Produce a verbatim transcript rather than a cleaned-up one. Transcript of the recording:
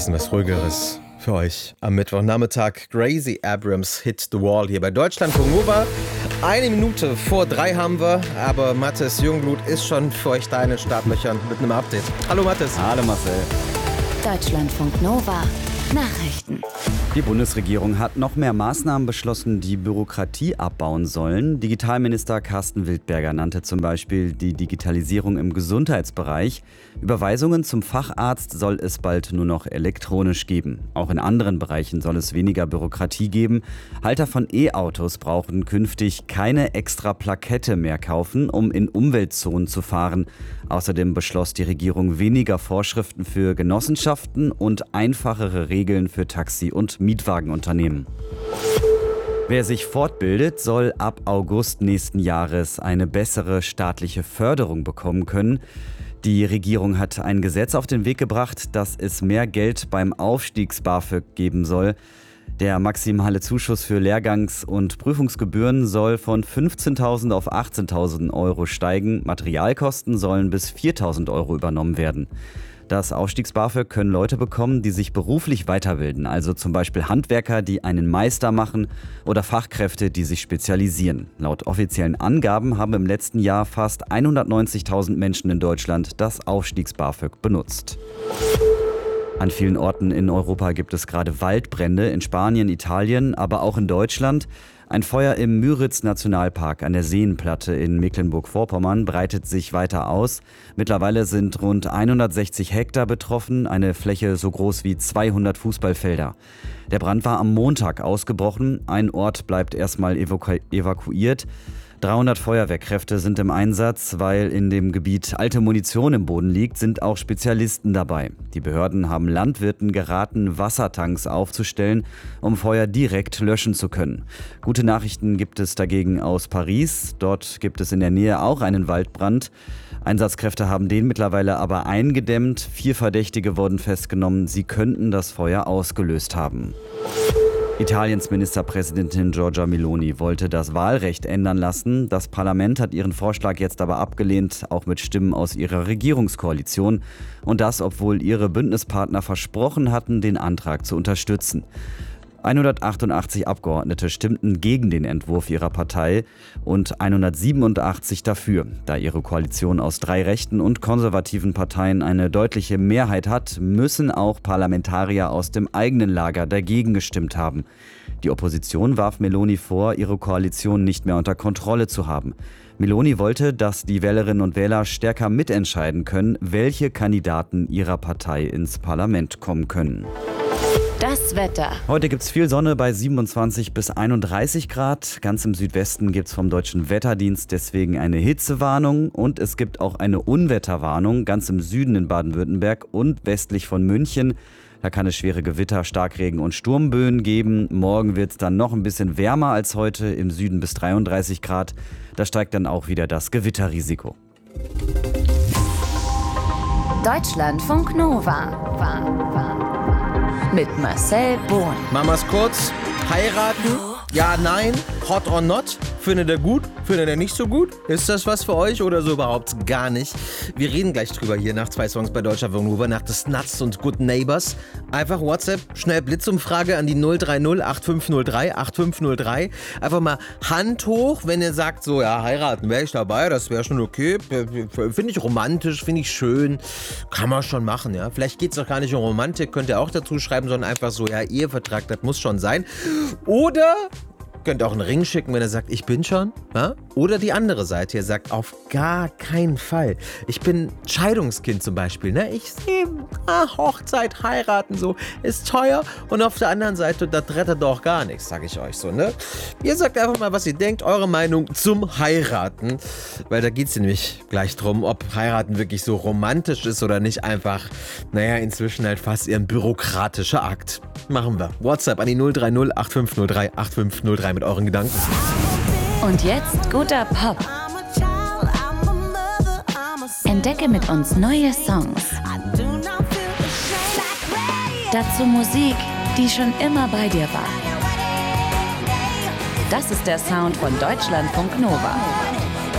Bisschen was Ruhigeres für euch am Mittwochnachmittag. Gracie Abrams Hit the Wall hier bei Deutschlandfunk Nova. Eine Minute vor drei haben wir, aber Mathis Jungblut ist schon für euch da in den Startlöchern mit einem Update. Hallo Mathis. Hallo Marcel. Deutschlandfunk Nova. Nachrichten. Die Bundesregierung hat noch mehr Maßnahmen beschlossen, die Bürokratie abbauen sollen. Digitalminister Carsten Wildberger nannte zum Beispiel die Digitalisierung im Gesundheitsbereich. Überweisungen zum Facharzt soll es bald nur noch elektronisch geben. Auch in anderen Bereichen soll es weniger Bürokratie geben. Halter von E-Autos brauchen künftig keine extra Plakette mehr kaufen, um in Umweltzonen zu fahren. Außerdem beschloss die Regierung weniger Vorschriften für Genossenschaften und einfachere Regeln für Taxi- und Mietwagenunternehmen. Wer sich fortbildet, soll ab August nächsten Jahres eine bessere staatliche Förderung bekommen können. Die Regierung hat ein Gesetz auf den Weg gebracht, dass es mehr Geld beim Aufstiegs-BAföG geben soll. Der maximale Zuschuss für Lehrgangs- und Prüfungsgebühren soll von fünfzehntausend auf achtzehntausend Euro steigen. Materialkosten sollen bis viertausend Euro übernommen werden. Das Aufstiegs-BAföG können Leute bekommen, die sich beruflich weiterbilden, also zum Beispiel Handwerker, die einen Meister machen oder Fachkräfte, die sich spezialisieren. Laut offiziellen Angaben haben im letzten Jahr fast hundertneunzigtausend Menschen in Deutschland das Aufstiegs-BAföG benutzt. An vielen Orten in Europa gibt es gerade Waldbrände, in Spanien, Italien, aber auch in Deutschland. Ein Feuer im Müritz-Nationalpark an der Seenplatte in Mecklenburg-Vorpommern breitet sich weiter aus. Mittlerweile sind rund hundertsechzig Hektar betroffen, eine Fläche so groß wie zweihundert Fußballfelder. Der Brand war am Montag ausgebrochen. Ein Ort bleibt erstmal evaku- evakuiert. dreihundert Feuerwehrkräfte sind im Einsatz, weil in dem Gebiet alte Munition im Boden liegt, sind auch Spezialisten dabei. Die Behörden haben Landwirten geraten, Wassertanks aufzustellen, um Feuer direkt löschen zu können. Gute Nachrichten gibt es dagegen aus Paris. Dort gibt es in der Nähe auch einen Waldbrand. Einsatzkräfte haben den mittlerweile aber eingedämmt. Vier Verdächtige wurden festgenommen. Sie könnten das Feuer ausgelöst haben. Italiens Ministerpräsidentin Giorgia Meloni wollte das Wahlrecht ändern lassen. Das Parlament hat ihren Vorschlag jetzt aber abgelehnt, auch mit Stimmen aus ihrer Regierungskoalition. Und das, obwohl ihre Bündnispartner versprochen hatten, den Antrag zu unterstützen. hundertachtundachtzig Abgeordnete stimmten gegen den Entwurf ihrer Partei und hundertsiebenundachtzig dafür. Da ihre Koalition aus drei rechten und konservativen Parteien eine deutliche Mehrheit hat, müssen auch Parlamentarier aus dem eigenen Lager dagegen gestimmt haben. Die Opposition warf Meloni vor, ihre Koalition nicht mehr unter Kontrolle zu haben. Meloni wollte, dass die Wählerinnen und Wähler stärker mitentscheiden können, welche Kandidaten ihrer Partei ins Parlament kommen können. Das Wetter. Heute gibt es viel Sonne bei siebenundzwanzig bis einunddreißig Grad. Ganz im Südwesten gibt es vom Deutschen Wetterdienst deswegen eine Hitzewarnung. Und es gibt auch eine Unwetterwarnung ganz im Süden in Baden-Württemberg und westlich von München. Da kann es schwere Gewitter, Starkregen und Sturmböen geben. Morgen wird es dann noch ein bisschen wärmer als heute, im Süden bis dreiunddreißig Grad. Da steigt dann auch wieder das Gewitterrisiko. Deutschlandfunk Nova. War, war. Mit Marcel Bohn. Mamas kurz, heiraten? Ja, nein, hot or not? Findet ihr gut? Findet ihr nicht so gut? Ist das was für euch oder so überhaupt gar nicht? Wir reden gleich drüber hier nach zwei Songs bei Deutschlandfunk Nova, nach The Snuts und Good Neighbors. Einfach WhatsApp, schnell Blitzumfrage an die null drei null acht fünf null drei acht fünf null drei. Einfach mal Hand hoch, wenn ihr sagt, so ja, heiraten wäre ich dabei, das wäre schon okay. Finde ich romantisch, finde ich schön. Kann man schon machen, ja. Vielleicht geht es doch gar nicht um Romantik, könnt ihr auch dazu schreiben, sondern einfach so, ja, Ehevertrag, das muss schon sein. Oder könnt auch einen Ring schicken, wenn er sagt, ich bin schon. Ja? Oder die andere Seite, ihr sagt, auf gar keinen Fall. Ich bin Scheidungskind zum Beispiel. Ne? Ich sehe, ah, Hochzeit, heiraten, so, ist teuer. Und auf der anderen Seite, das rettet doch gar nichts, sage ich euch so. Ne? Ihr sagt einfach mal, was ihr denkt, eure Meinung zum Heiraten. Weil da geht es nämlich gleich drum, ob heiraten wirklich so romantisch ist oder nicht einfach, naja, inzwischen halt fast eher ein bürokratischer Akt. Machen wir. WhatsApp an die null drei null acht fünf null drei acht fünf null drei mit euren Gedanken. Und jetzt guter Pop. Entdecke mit uns neue Songs. Dazu Musik, die schon immer bei dir war. Das ist der Sound von Deutschlandfunk Nova.